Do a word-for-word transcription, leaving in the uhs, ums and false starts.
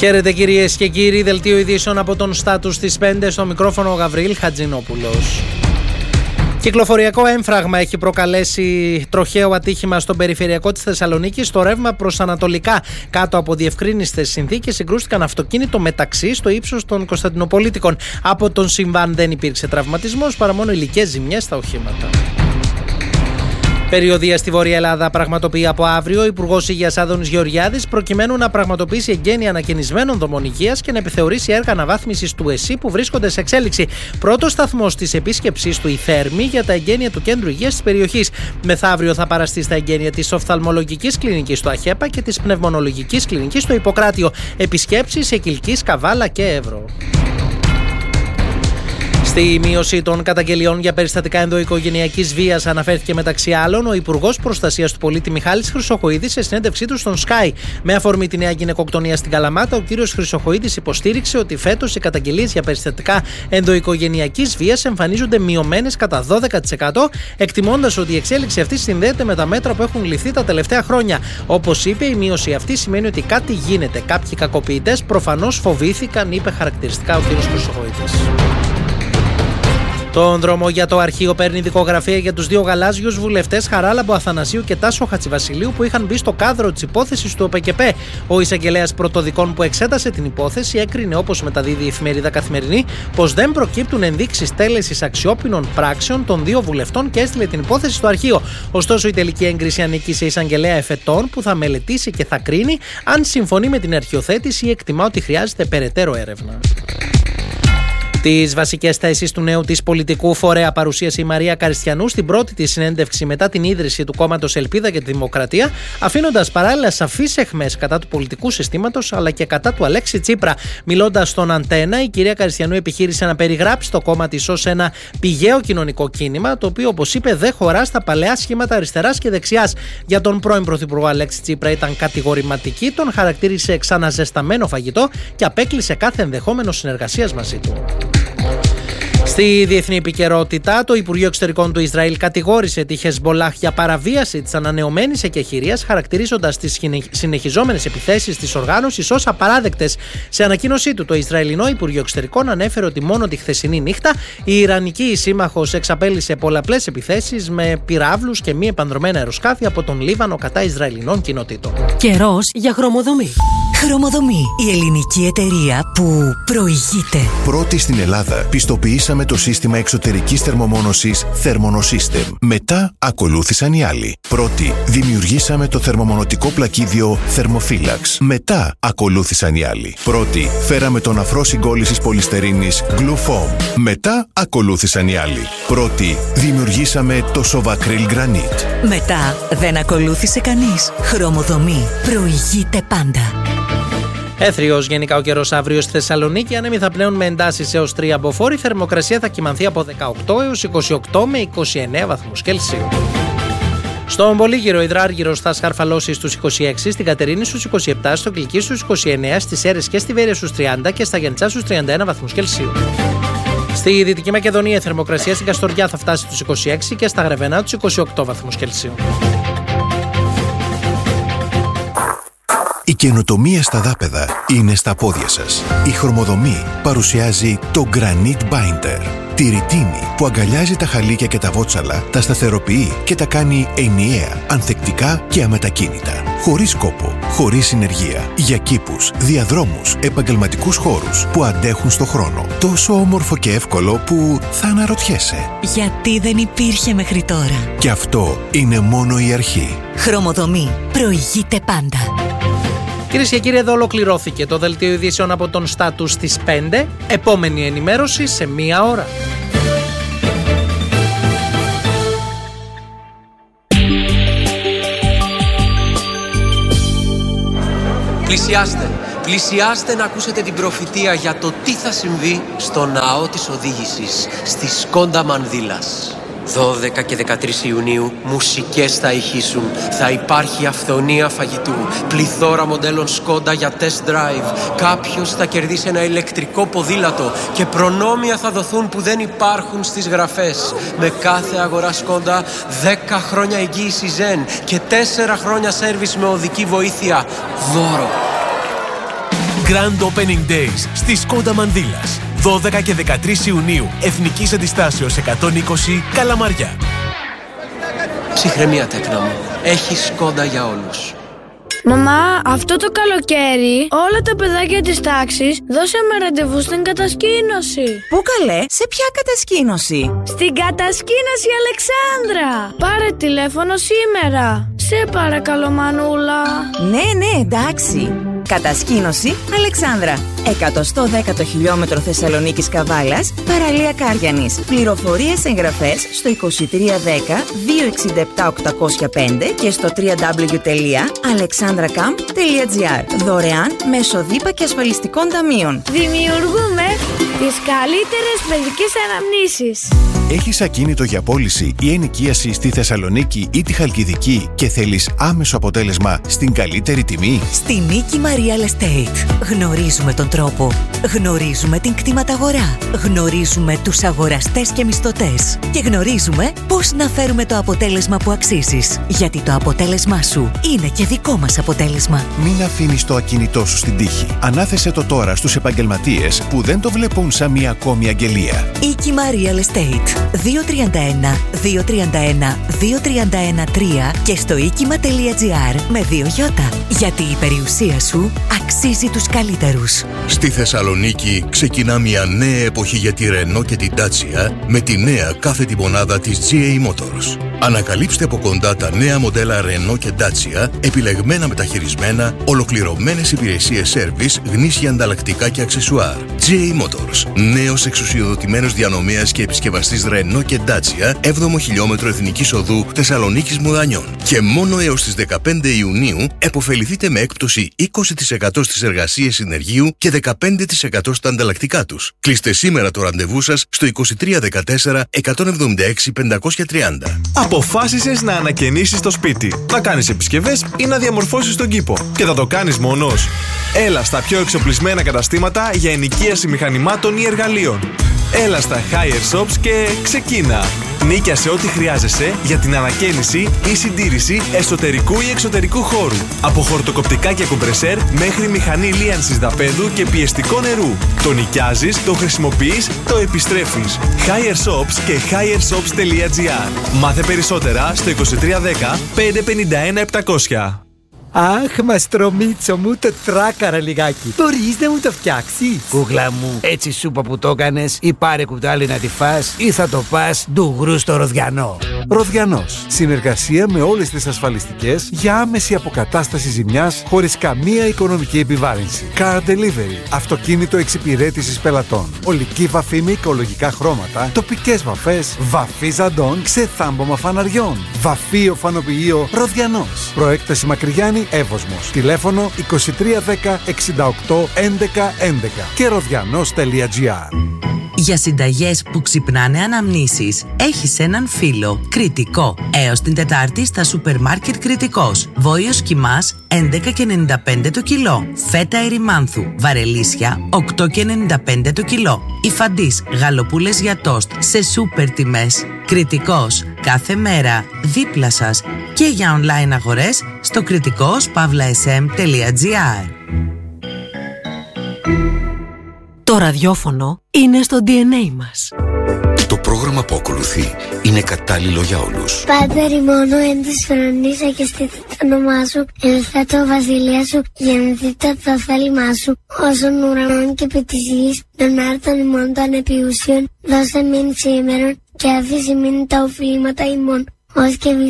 Χαίρετε κυρίες και κύριοι, δελτίο ειδήσεων από τον Στάτους στις πέντε, στο μικρόφωνο ο Γαβριήλ Χατζηνόπουλος. Κυκλοφοριακό έμφραγμα έχει προκαλέσει τροχαίο ατύχημα στον περιφερειακό της Θεσσαλονίκης. Στο ρεύμα προς ανατολικά, κάτω από διευκρίνιστες συνθήκες, συγκρούστηκαν αυτοκίνητο μεταξύ στο ύψος των Κωνσταντινοπολίτικων. Από τον συμβάν δεν υπήρξε τραυματισμός, παρά μόνο υλικές ζημιές στα οχήματα. Περιοδεία στη Βόρεια Ελλάδα πραγματοποιεί από αύριο ο Υπουργός Υγείας Άδωνης Γεωργιάδης, προκειμένου να πραγματοποιήσει εγγένεια ανακαινισμένων δομών υγείας και να επιθεωρήσει έργα αναβάθμισης του ΕΣΥ που βρίσκονται σε εξέλιξη. Πρώτος σταθμός της επίσκεψής του η Θέρμη για τα εγγένεια του Κέντρου Υγείας της περιοχής. Μεθαύριο θα παραστεί στα εγγένεια της Οφθαλμολογικής Κλινικής στο ΑΧΕΠΑ και της Πνευμονολογικής Κλινικής στο Ιπποκράτιο. Επισκέψεις σε Κιλκής, Καβάλα και Εύρο. Στη μείωση των καταγγελιών για περιστατικά ενδοοικογενειακής βίας αναφέρθηκε μεταξύ άλλων ο Υπουργός Προστασίας του Πολίτη Μιχάλης Χρυσοχοΐδης σε συνέντευξή του στον Sky. Με αφορμή τη νέα γυναικοκτονία στην Καλαμάτα, ο κύριος Χρυσοχοΐδης υποστήριξε ότι φέτος οι καταγγελίες για περιστατικά ενδοοικογενειακής βίας εμφανίζονται μειωμένες κατά δώδεκα τοις εκατό, εκτιμώντας ότι η εξέλιξη αυτή συνδέεται με τα μέτρα που έχουν ληφθεί τα τελευταία χρόνια. Όπως είπε, η μείωση αυτή σημαίνει ότι κάτι γίνεται. Κάποιοι κακοποιητές προφανώς φοβήθηκαν, είπε χαρακτηριστικά ο κύριος Χρυσοχοΐδης. Τον δρόμο για το αρχείο παίρνει δικογραφία για τους δύο γαλάζιους βουλευτές Χαράλαμπο Αθανασίου και Τάσο Χατσιβασιλείου που είχαν μπει στο κάδρο της υπόθεσης του ΟΠΕΚΕΠΕ. Ο εισαγγελέας πρωτοδικών που εξέτασε την υπόθεση έκρινε, όπως μεταδίδει η εφημερίδα Καθημερινή, πως δεν προκύπτουν ενδείξεις τέλεσης αξιόπινων πράξεων των δύο βουλευτών και έστειλε την υπόθεση στο αρχείο. Ωστόσο, η τελική έγκριση ανήκει σε εισαγγελέα εφετών που θα μελετήσει και θα κρίνει αν συμφωνεί με την αρχιοθέτηση ή εκτιμά ότι χρειάζεται περαιτέρω έρευνα. Τις βασικές θέσεις του νέου της πολιτικού φορέα παρουσίασε η Μαρία Καριστιανού στην πρώτη της συνέντευξη μετά την ίδρυση του κόμματος Ελπίδα για τη Δημοκρατία, αφήνοντας παράλληλα σαφείς αιχμές κατά του πολιτικού συστήματος αλλά και κατά του Αλέξη Τσίπρα. Μιλώντας στον Αντένα, η κυρία Καριστιανού επιχείρησε να περιγράψει το κόμμα της ως ένα πηγαίο κοινωνικό κίνημα, το οποίο, όπως είπε, δεν χωρά στα παλαιά σχήματα αριστεράς και δεξιάς. Για τον πρώην Πρωθυπουργό Αλέξη Τσίπρα ήταν κατηγορηματική, τον χαρακτήρισε ξαναζεσταμένο φαγητό και απέκλεισε κάθε ενδεχόμενο συνεργασίας μαζί του. Στη διεθνή επικαιρότητα, το Υπουργείο Εξωτερικών του Ισραήλ κατηγόρησε τη Χεσμπολάχ για παραβίαση της ανανεωμένης εκεχηρίας, χαρακτηρίζοντας τις συνεχιζόμενες επιθέσεις της οργάνωσης ως απαράδεκτες. Σε ανακοίνωσή του, το Ισραηλινό Υπουργείο Εξωτερικών ανέφερε ότι μόνο τη χθεσινή νύχτα η Ιρανική σύμμαχος εξαπέλυσε πολλαπλές επιθέσεις με πυράβλους και μη επανδρομένα αεροσκάφη από τον Λίβανο κατά Ισραηλινών κοινοτήτων. Καιρός για Χρωμοδομή. Χρωμοδομή, η ελληνική εταιρεία που προηγείται. Πρώτη στην Ελλάδα πιστοποιήσαμε το σύστημα εξωτερικής θερμομόνωσης Thermonosystem. Μετά ακολούθησαν οι άλλοι. Πρώτη δημιουργήσαμε το θερμομονωτικό πλακίδιο Thermophilax. Μετά ακολούθησαν οι άλλοι. Πρώτη φέραμε τον αφρό συγκόλλησης πολυστερίνης Glufoam. Μετά ακολούθησαν οι άλλοι. Πρώτη δημιουργήσαμε το Sovacryl Granite. Μετά δεν ακολούθησε κανείς. Χρωμοδομή προηγείται πάντα. Έθριος γενικά ο καιρός αύριο στη Θεσσαλονίκη. Άνεμοι θα πνέουν με εντάσεις έως τρία μποφόρ. Η θερμοκρασία θα κυμανθεί από δεκαοκτώ έως είκοσι οκτώ με είκοσι εννέα βαθμούς Κελσίου. Στον Πολύγυρο, υδράργυρος θα σκαρφαλώσει στους είκοσι έξι, στην Κατερίνη στους είκοσι επτά, στο Κιλκί στους είκοσι εννέα, στις Σέρρες και στη Βέρεια στους τριάντα και στα Γιαννιτσά στους τριάντα ένα βαθμούς Κελσίου. Στη Δυτική Μακεδονία η θερμοκρασία στην Καστοριά θα φτάσει στους είκοσι έξι και στα Γρεβενά τους είκοσι οκτώ βαθμούς Κελσίου. Η καινοτομία στα δάπεδα είναι στα πόδια σας. Η Χρωμοδομή παρουσιάζει το Granite Binder. Τη ρητίνη που αγκαλιάζει τα χαλίκια και τα βότσαλα, τα σταθεροποιεί και τα κάνει ενιαία, ανθεκτικά και αμετακίνητα. Χωρίς κόπο, χωρίς συνεργεία. Για κήπους, διαδρόμους, επαγγελματικούς χώρους που αντέχουν στο χρόνο. Τόσο όμορφο και εύκολο που θα αναρωτιέσαι. Γιατί δεν υπήρχε μέχρι τώρα. Και αυτό είναι μόνο η αρχή. Χρωμοδομή προηγείται πάντα. Κυρίες και κύριοι, εδώ ολοκληρώθηκε το δελτίο ειδήσεων από τον Στάτους στις πέντε. Επόμενη ενημέρωση σε μία ώρα. Πλησιάστε, πλησιάστε να ακούσετε την προφητεία για το τι θα συμβεί στο ναό της οδήγησης στη Σκόντα Μανδύλας. δώδεκα και δεκατρείς Ιουνίου μουσικές θα ηχήσουν, θα υπάρχει αυθονία φαγητού, πληθώρα μοντέλων Σκόντα για test drive, κάποιος θα κερδίσει ένα ηλεκτρικό ποδήλατο και προνόμια θα δοθούν που δεν υπάρχουν στις γραφές. Με κάθε αγορά Σκόντα δέκα χρόνια εγγύηση Ζεν και τέσσερα χρόνια σέρβις με οδική βοήθεια δώρο. Grand Opening Days στη Σκόντα Μανδύλας. δώδεκα και δεκατρείς Ιουνίου, Εθνικής Αντιστάσεως εκατόν είκοσι, Καλαμαριά. Ψυχραιμία, τέκνα μου. Έχει Σκόντα για όλους. Μαμά, αυτό το καλοκαίρι όλα τα παιδάκια της τάξης δώσαμε ραντεβού στην κατασκήνωση. Πού καλέ, σε ποια κατασκήνωση? Στην κατασκήνωση Αλεξάνδρα. Πάρε τηλέφωνο σήμερα. Σε παρακαλώ, Μανούλα. Ναι, ναι, εντάξει. Κατασκήνωση Αλεξάνδρα. εκατόν δέκατο χιλιόμετρο Θεσσαλονίκης Καβάλας, παραλία Κάριανης. Πληροφορίες εγγραφές στο είκοσι τρία δέκα δύο εξήντα επτά οκτακόσια πέντε και στο double-u double-u double-u τελεία αλεξάνδρακαμπ τελεία τζι άρ. Δωρεάν μέσω ΔΥΠΑ και ασφαλιστικών ταμείων. Δημιουργούμε τις καλύτερες παιδικές αναμνήσεις. Έχεις ακίνητο για πώληση ή ενοικίαση στη Θεσσαλονίκη ή τη Χαλκιδική και θέλεις άμεσο αποτέλεσμα στην καλύτερη τιμή? Στη Νίκη Real Estate γνωρίζουμε τον τρόπο, γνωρίζουμε την κτηματαγορά, γνωρίζουμε τους αγοραστές και μισθωτές και γνωρίζουμε πώς να φέρουμε το αποτέλεσμα που αξίζεις. Γιατί το αποτέλεσμά σου είναι και δικό μας αποτέλεσμα. Μην αφήνεις το ακίνητό σου στην τύχη. Ανάθεσε το τώρα στους επαγγελματίες που δεν το βλέπουν σαν μια ακόμη αγγελία. Οίκημα Real Estate δύο τρία ένα δύο τρία ένα δύο τρία ένα τρία και στο οίκημα τελεία τζι άρ με δύο γιώτα. Γιατί η περιουσία σου αξίζει τους καλύτερους. Στη Θεσσαλονίκη ξεκινά μια νέα εποχή για τη Renault και την Dacia με τη νέα κάθετη μονάδα της τζι έι Motors. Ανακαλύψτε από κοντά τα νέα μοντέλα Renault και Dacia, επιλεγμένα μεταχειρισμένα, ολοκληρωμένες υπηρεσίες service, γνήσια ανταλλακτικά και αξεσουάρ. τζι έι Motors, νέος εξουσιοδοτημένος διανομέας και επισκευαστής Renault και Dacia, έβδομο χιλιόμετρο Εθνικής Οδού Θεσσαλονίκης Μουδανιών. Και μόνο έως τις δεκαπέντε Ιουνίου επωφεληθείτε με έκπτωση είκοσι τοις εκατό στις εργασίες συνεργείου και δεκαπέντε τοις εκατό στα ανταλλακτικά τους. Κλείστε σήμερα το ραντεβού σας στο είκοσι τρία δεκατέσσερα εκατόν εβδομήντα έξι πεντακόσια τριάντα. Αποφάσισες να ανακαινήσεις το σπίτι, να κάνεις επισκευές ή να διαμορφώσεις τον κήπο και θα το κάνεις μόνος? Έλα στα πιο εξοπλισμένα καταστήματα για ενοικίαση μηχανημάτων ή εργαλείων. Έλα στα Higher Shops και ξεκίνα! Νίκιασε ό,τι χρειάζεσαι για την ανακαίνιση ή συντήρηση εσωτερικού ή εξωτερικού χώρου. Από χορτοκοπτικά και κομπρεσέρ μέχρι μηχανή λίανσης δαπέδου και πιεστικό νερού. Το νοικιάζεις, το χρησιμοποιείς, το επιστρέφεις. Higher Shops και higher shops τελεία τζι άρ. Μάθε περισσότερα στο είκοσι τρία δέκα πεντακόσια πενήντα ένα επτακόσια. Αχ, μαστρομίτσο μου, το τράκαρα λιγάκι. Μπορείς να μου το φτιάξεις? Κούκλα μου, έτσι σούπα που το έκανες, ή πάρε κουτάλι να τη φας, ή θα το πας ντουγρού στο Ροδιανό. Ροδιανός. Συνεργασία με όλες τις ασφαλιστικές για άμεση αποκατάσταση ζημιάς χωρίς καμία οικονομική επιβάρυνση. Car Delivery. Αυτοκίνητο εξυπηρέτησης πελατών. Ολική βαφή με οικολογικά χρώματα. Τοπικές βαφές. Βαφή ζαντών. Ξεθάμπομα φαναριών. Βαφή οφανοποιείο Ροδιανός. Προέκταση Μακρυγιάννη, Εύωσμος. Τηλέφωνο είκοσι τρία δέκα εξήντα οκτώ έντεκα έντεκα και ροδιανός τελεία τζι άρ. Για συνταγές που ξυπνάνε αναμνήσεις, έχεις έναν φίλο. Κρητικό. Έως την Τετάρτη στα σούπερ μάρκετ Κρητικός. Βόηος κιμάς έντεκα και ενενήντα πέντε το κιλό. Φέτα ερημάνθου. Βαρελίσια οκτώ και ενενήντα πέντε το κιλό. Υφαντής γαλοπούλες για τόστ σε σούπερ τιμές. Κρητικός. Κάθε μέρα δίπλα σας. Και για online αγορές στο κρητικός παύλα ες εμ τελεία τζι άρ. Το ραδιόφωνο είναι στο ντι εν έι μας. Το πρόγραμμα που ακολουθεί είναι κατάλληλο για όλους. Πάτερ ημώνο εν της φρονίσα και στήθη το όνομά σου, ελθέτω βασιλεία σου, γεννηθείτε το θέλημά σου, όσων ουρανών και επί της γης, των άρτων ημών των επιούσιων, δώσε μην σήμερον και αφήσει μην τα οφείλματα ημών, ως και